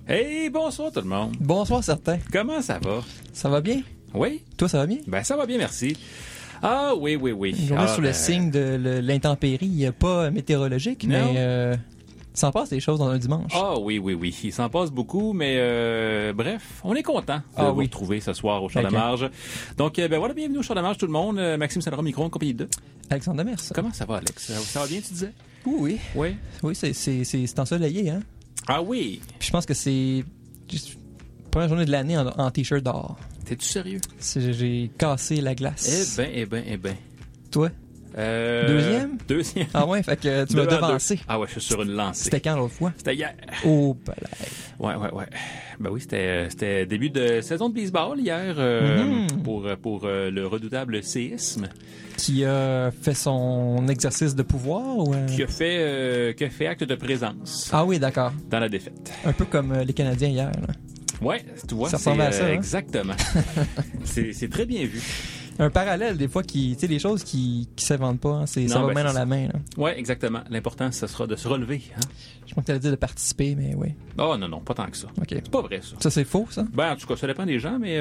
Hey, bonsoir tout le monde. Bonsoir, certains. Comment ça va? Ça va bien? Oui? Toi, ça va bien? Ben, ça va bien, merci. Ah, oui. Une journée sous le signe de l'intempérie, pas météorologique, Non. mais il s'en passe des choses dans un dimanche. Ah, oui. Il s'en passe beaucoup, mais bref, on est content de vous retrouver ce soir au Char de Marge. Donc, ben voilà, bienvenue au Char de Marge tout le monde. Maxime Saint-Laurent, micro, en compagnie de... Alexandre Demers. Comment ça va, Alex? Ça va bien, tu disais? Oui. Oui? Oui, c'est ensoleillé, hein? Ah oui? Puis je pense que c'est juste la première journée de l'année en t-shirt dehors. T'es-tu sérieux? J'ai cassé la glace. Eh ben. Toi? Deuxième? Ah ouais, fait que tu m'as devancé. Ah ouais, je suis sur une lancée. C'était quand l'autre fois? C'était hier. Oh, palais. Ouais. Ben oui, c'était début de saison de baseball hier pour le redoutable séisme. Qui a fait son exercice de pouvoir? Ou qui a fait acte de présence. Ah oui, d'accord. Dans la défaite. Un peu comme les Canadiens hier, là. Ouais, tu vois, ça ressemble à ça. Exactement. c'est très bien vu. Un parallèle, des fois, tu sais, les choses qui s'inventent pas, hein, ça va main dans la main. Là. Ouais, exactement. L'important, ce sera de se relever. Hein? Je pense que tu allais dire de participer, mais oui. Oh non, pas tant que ça. Okay. C'est pas vrai, ça. Ça, c'est faux, ça? Ben, en tout cas, ça dépend des gens, mais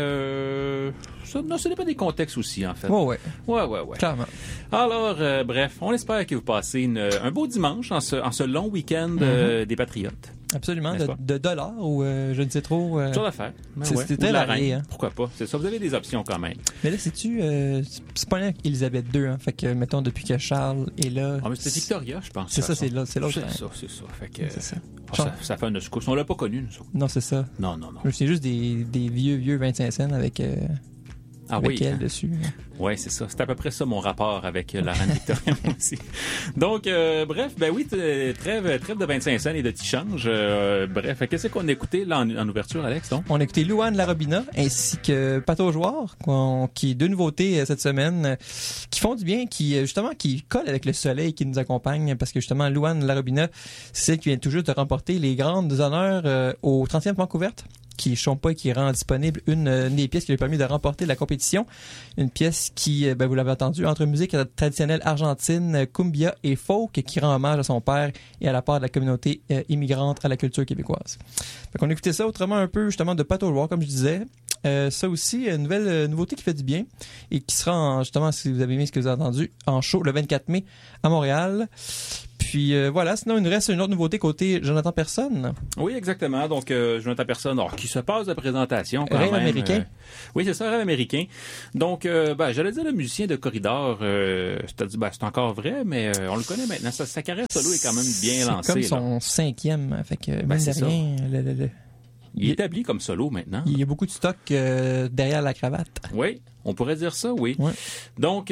ça dépend des contextes aussi, en fait. Oh, ouais. Ouais. Clairement. Alors, bref, on espère que vous passez un beau dimanche en ce long week-end des Patriotes. Absolument, de dollars ou je ne sais trop. Toujours d'affaires. C'est très varié. Hein. Pourquoi pas? C'est ça, vous avez des options quand même. Mais là, sais-tu, c'est pas là qu'Élisabeth II, hein. Fait que, mettons, depuis que Charles est là. Ah, mais c'est Victoria, je pense. C'est ça, c'est l'autre. C'est ça. Fait que, c'est ça. Ça fait une secousse. On l'a pas connu, nous. Non, c'est ça. Non. C'est juste des vieux 25 cents avec elle dessus. Oui, c'est ça. C'est à peu près ça mon rapport avec la reine Victoria aussi. Donc, bref, ben oui, trêve de 25 cents et de petits changes. Bref, qu'est-ce qu'on a écouté là en ouverture, Alex? Donc? On a écouté Louane Larobina ainsi que Pato Joueur, qui est deux nouveautés cette semaine, qui font du bien, qui collent avec le soleil qui nous accompagne, parce que justement, Louane Larobina, c'est celle qui vient tout juste de remporter les grandes honneurs au 30e Francouverte, qui Chompa qui rend disponible une des pièces qui lui a permis de remporter la compétition. Une pièce qui, vous l'avez entendu, entre musique traditionnelle argentine, cumbia et folk, qui rend hommage à son père et à la part de la communauté immigrante à la culture québécoise. Fait qu'on écoutait ça autrement un peu, justement, de Pato Joueur, comme je disais. Ça aussi, une nouvelle nouveauté qui fait du bien et qui sera, justement, si vous avez aimé ce que vous avez entendu, en show le 24 mai à Montréal. Puis voilà, sinon il nous reste une autre nouveauté côté Jonathan Personne. Oui, exactement. Donc Jonathan Personne, qui se passe de présentation quand Rêve même. américain. Oui, c'est ça, Rêve américain. Donc j'allais dire le musicien de Corridor, c'est encore vrai, mais on le connaît maintenant. Sa carrière solo est quand même bien lancée. C'est comme son 5e, fait que même c'est rien. Il est établi comme solo maintenant. Il y a beaucoup de stock derrière la cravate. Oui, on pourrait dire ça, oui. Ouais. Donc,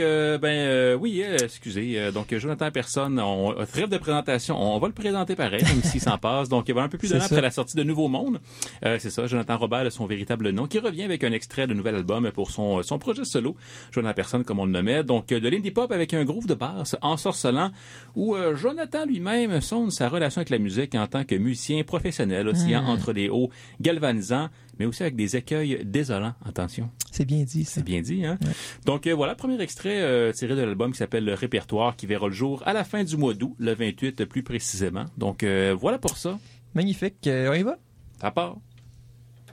excusez. Donc, Jonathan Personne, on rêve de présentation. On va le présenter pareil, même s'il s'en passe. Donc, il va un peu plus d'un an après la sortie de Nouveau Monde. C'est ça, Jonathan Robert, son véritable nom, qui revient avec un extrait de nouvel album pour son projet solo. Jonathan Personne, comme on le nommait. Donc, de l'indie pop avec un groove de basse ensorcelant, où Jonathan lui-même sonde sa relation avec la musique en tant que musicien professionnel, oscillant entre les hauts galvanisants, mais aussi avec des écueils désolants. Attention. C'est bien dit, ça. C'est bien dit, hein? Ouais. Donc, voilà, premier extrait tiré de l'album qui s'appelle Le Répertoire, qui verra le jour à la fin du mois d'août, le 28 plus précisément. Donc, voilà pour ça. Magnifique. On y va? Ça part.